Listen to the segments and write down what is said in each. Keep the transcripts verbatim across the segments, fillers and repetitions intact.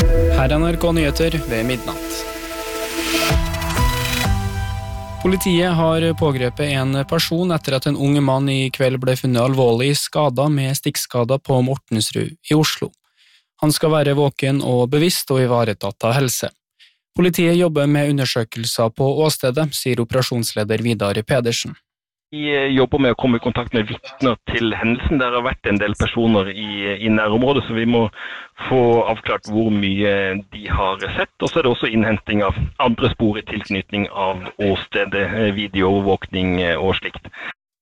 Her er N R K Nyheter ved midnatt. Politiet har pågrepet en person etter at en ung mann i kveld ble funnet alvorlig skadet med stikkskader på Mortensrud i Oslo. Han skal være våken og bevisst og ivaretatt av helse. Politiet jobber med undersøkelser på åstedet, sier operasjonsleder Vidar Pedersen. Vi jobber med å komme i kontakt med vitner til hendelsen. Der har vært en del personer i, i nærområdet, så vi må få avklart hvor mye de har sett. Og så er det også innhenting av andre spor i tilknytning av åstedet, videoovervåkning og slikt.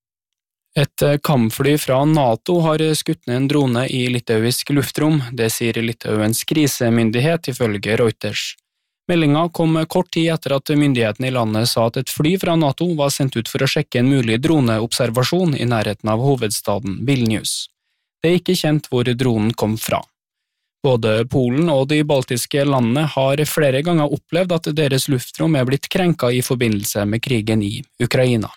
Et kampfly fra NATO har skutt ned en drone i litauisk luftrom. Det sier Litauens krisemyndighet ifølge Reuters. Meldingen kom kort tid etter at myndighetene i landet sa at et fly fra NATO var sendt ut for å sjekke en mulig droneobservasjon i nærheten av hovedstaden Vilnius. Det er ikke kjent hvor dronen kom fra. Både Polen og de baltiske landene har flere ganger opplevd at deres luftrom er blitt krenket i forbindelse med krigen i Ukraina.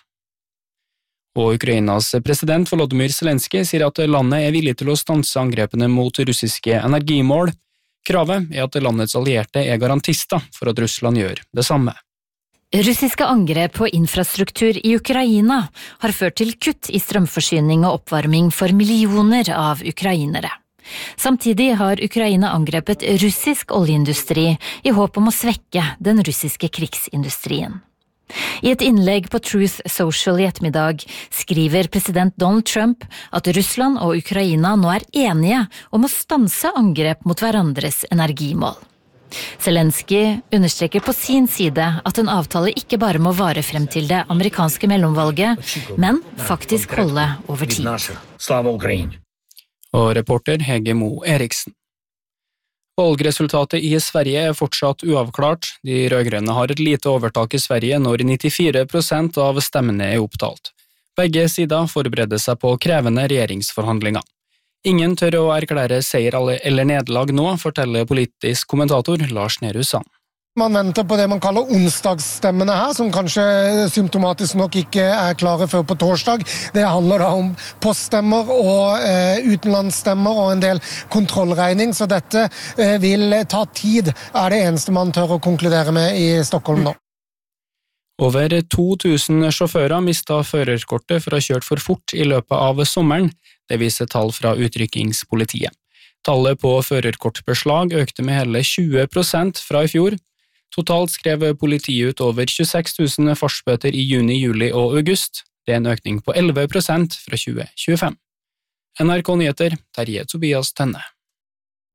Og Ukrainas president Volodymyr Zelenskyj sier at landet er villig til å stanse angrepene mot russiske energimål. Kravet er at landets allierte er garantister for at Russland gjør det samme. Russiske angrep på infrastruktur i Ukraina har ført til kutt i strømforsyning og oppvarming for millioner av ukrainere. Samtidig har Ukraina angrepet russisk oljeindustri i håp om å svekke den russiske krigsindustrien. I et innlegg på Truth Social i ettermiddag skriver president Donald Trump at Russland og Ukraina nå er enige om å stanse angrep mot hverandres energimål. Zelenskyj understreker på sin side at en avtale ikke bare må vare frem til det amerikanske mellomvalget, men faktisk holde over tid. Og reporter Hege Mo Eriksen. Valgresultatet i Sverige er fortsatt uavklart. De rødgrønne har et lite overtak i Sverige når nittifire prosent av stemmene er opptalt. Begge sider forbereder seg på krevende regjeringsforhandlinger. Ingen tør å erklære seier eller nederlag nå, forteller politisk kommentator Lars Nehru Sand. Man venter på det man kaller onsdagsstemmene her, som kanskje symptomatisk nok ikke er klare før på torsdag. Det handler da om poststemmer og eh, utenlandsstemmer og en del kontrollregning, så dette eh, vil ta tid, er det eneste man tør å konkludere med i Stockholm nå. Over to tusen sjåfører mistet førerkortet for å ha kjørt for fort i løpet av sommeren. Det viser tall fra utrykkingspolitiet. Tallet på førerkortbeslag økte med hele tjue prosent fra i fjor. Totalt skrev politiet ut over tjueseks tusen fartsbøter i juni, juli og august. Det er en økning på elleve prosent fra tjue tjuefem. N R K Nyheter, Terje Tobias Tønne.